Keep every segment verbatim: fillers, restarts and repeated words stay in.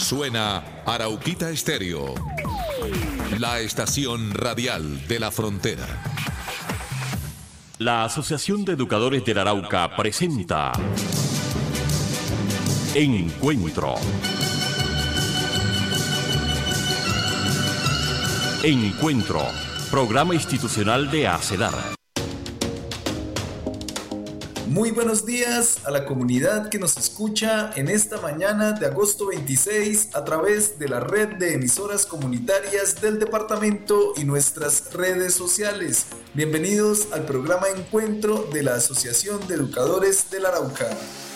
Suena Arauquita Estéreo, la estación radial de la frontera. La Asociación de Educadores del Arauca presenta Encuentro. Encuentro, programa institucional de ACEDAR. Muy buenos días a la comunidad que nos escucha en esta mañana de agosto veintiséis a través de la red de emisoras comunitarias del departamento y nuestras redes sociales. Bienvenidos al programa Encuentro de la Asociación de Educadores del Arauca.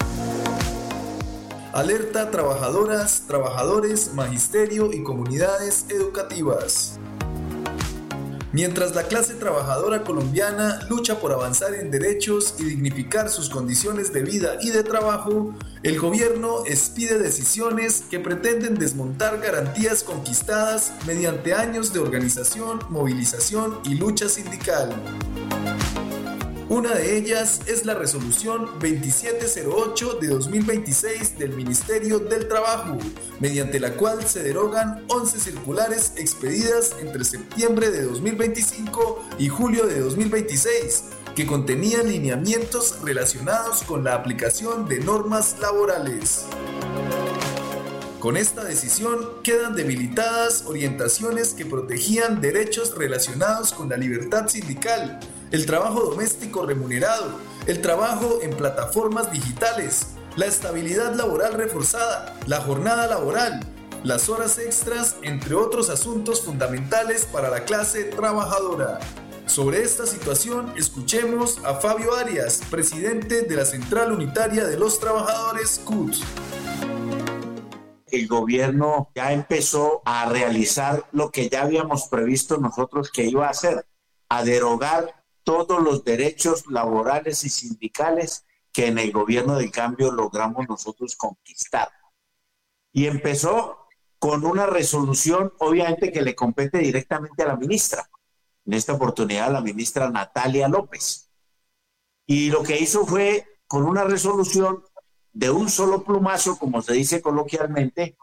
Alerta a trabajadoras, trabajadores, magisterio y comunidades educativas. Mientras la clase trabajadora colombiana lucha por avanzar en derechos y dignificar sus condiciones de vida y de trabajo, el gobierno expide decisiones que pretenden desmontar garantías conquistadas mediante años de organización, movilización y lucha sindical. Una de ellas es la resolución veintisiete cero ocho de dos mil veintiséis del Ministerio del Trabajo, mediante la cual se derogan once circulares expedidas entre septiembre de dos mil veinticinco y julio de dos mil veintiséis, que contenían lineamientos relacionados con la aplicación de normas laborales. Con esta decisión quedan debilitadas orientaciones que protegían derechos relacionados con la libertad sindical, el trabajo doméstico remunerado, el trabajo en plataformas digitales, la estabilidad laboral reforzada, la jornada laboral, las horas extras, entre otros asuntos fundamentales para la clase trabajadora. Sobre esta situación, escuchemos a Fabio Arias, presidente de la Central Unitaria de los Trabajadores C U T. El gobierno ya empezó a realizar lo que ya habíamos previsto nosotros que iba a hacer, a derogar todos los derechos laborales y sindicales que en el gobierno del cambio logramos nosotros conquistar. Y empezó con una resolución, obviamente, que le compete directamente a la ministra. En esta oportunidad, la ministra Natalia López. Y lo que hizo fue, con una resolución de un solo plumazo, como se dice coloquialmente,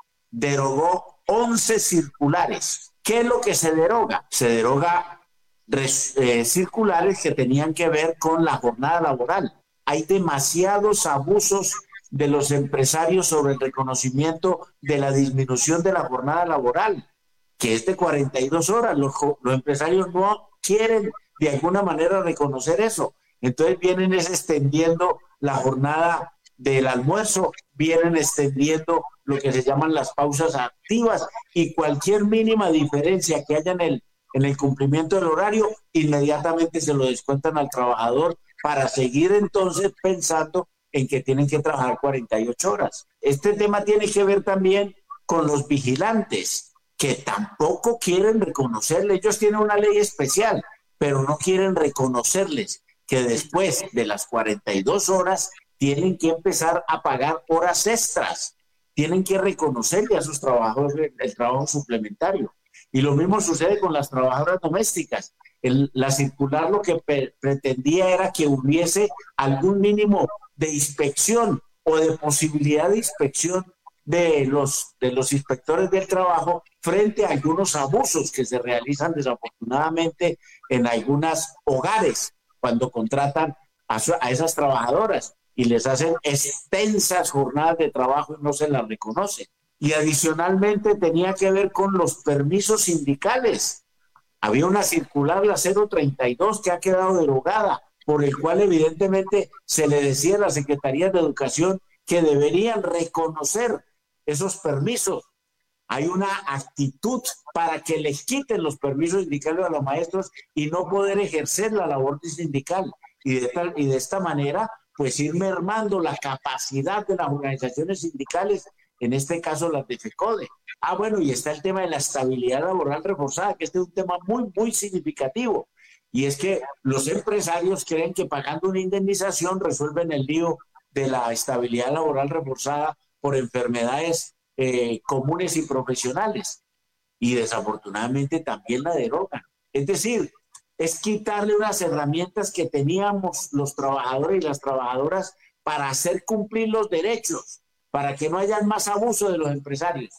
derogó once circulares. ¿Qué es lo que se deroga? Se deroga res, eh, circulares que tenían que ver con la jornada laboral. Hay demasiados abusos de los empresarios sobre el reconocimiento de la disminución de la jornada laboral, que es de cuarenta y dos horas. Los, los empresarios no quieren de alguna manera reconocer eso. Entonces vienen es extendiendo la jornada del almuerzo, vienen extendiendo lo que se llaman las pausas activas, y cualquier mínima diferencia que haya en el, en el cumplimiento del horario, inmediatamente se lo descuentan al trabajador para seguir entonces pensando en que tienen que trabajar cuarenta y ocho horas. Este tema tiene que ver también con los vigilantes, que tampoco quieren reconocerles. Ellos tienen una ley especial, pero no quieren reconocerles que después de las cuarenta y dos horas tienen que empezar a pagar horas extras, tienen que reconocerle a sus trabajadores el trabajo suplementario. Y lo mismo sucede con las trabajadoras domésticas. El, la circular lo que pre- pretendía era que hubiese algún mínimo de inspección o de posibilidad de inspección de los, de los inspectores del trabajo frente a algunos abusos que se realizan desafortunadamente en algunos hogares cuando contratan a, su, a esas trabajadoras y les hacen extensas jornadas de trabajo y no se las reconoce. Y adicionalmente tenía que ver con los permisos sindicales. Había una circular, la cero treinta y dos, que ha quedado derogada, por el cual evidentemente se le decía a las secretarías de educación que deberían reconocer esos permisos. Hay una actitud para que les quiten los permisos sindicales a los maestros y no poder ejercer la labor sindical. Y de, tal, y de esta manera, pues ir mermando la capacidad de las organizaciones sindicales, en este caso las de FECODE. Ah, bueno, y está el tema de la estabilidad laboral reforzada, que este es un tema muy, muy significativo. Y es que los empresarios creen que pagando una indemnización resuelven el lío de la estabilidad laboral reforzada por enfermedades eh, comunes y profesionales. Y desafortunadamente también la derogan. Es decir, es quitarle unas herramientas que teníamos los trabajadores y las trabajadoras para hacer cumplir los derechos, para que no haya más abuso de los empresarios.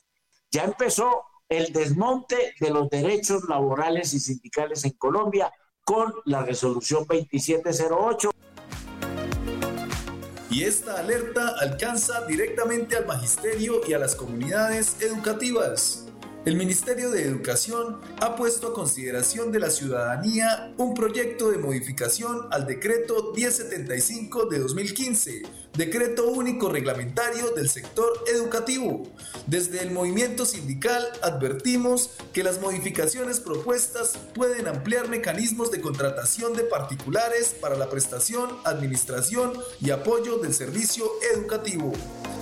Ya empezó el desmonte de los derechos laborales y sindicales en Colombia con la resolución veintisiete cero ocho. Y esta alerta alcanza directamente al magisterio y a las comunidades educativas. El Ministerio de Educación ha puesto a consideración de la ciudadanía un proyecto de modificación al Decreto mil setenta y cinco de dos mil quince, Decreto Único Reglamentario del Sector Educativo. Desde el movimiento sindical advertimos que las modificaciones propuestas pueden ampliar mecanismos de contratación de particulares para la prestación, administración y apoyo del servicio educativo.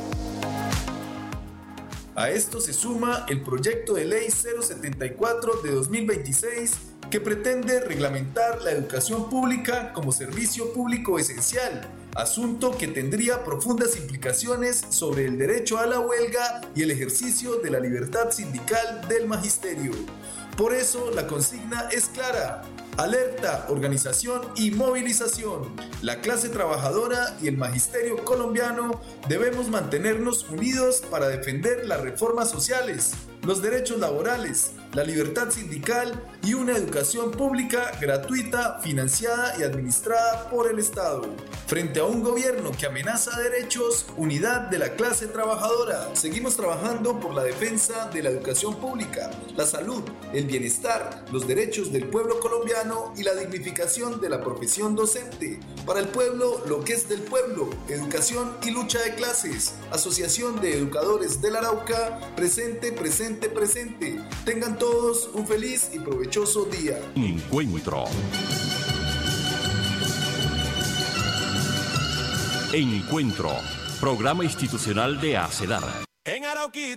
A esto se suma el proyecto de ley cero setenta y cuatro de dos mil veintiséis que pretende reglamentar la educación pública como servicio público esencial, asunto que tendría profundas implicaciones sobre el derecho a la huelga y el ejercicio de la libertad sindical del magisterio. Por eso la consigna es clara: alerta, organización y movilización. La clase trabajadora y el magisterio colombiano debemos mantenernos unidos para defender las reformas sociales, los derechos laborales, la libertad sindical y una educación pública gratuita, financiada y administrada por el Estado. Frente a un gobierno que amenaza derechos, unidad de la clase trabajadora. Seguimos trabajando por la defensa de la educación pública, la salud, el bienestar, los derechos del pueblo colombiano y la dignificación de la profesión docente. Para el pueblo, lo que es del pueblo, educación y lucha de clases. Asociación de Educadores del Arauca, presente, presente, presente. Tengan todos un feliz y provechoso día. Encuentro. Encuentro, programa institucional de ACEDAR. En Arauquita.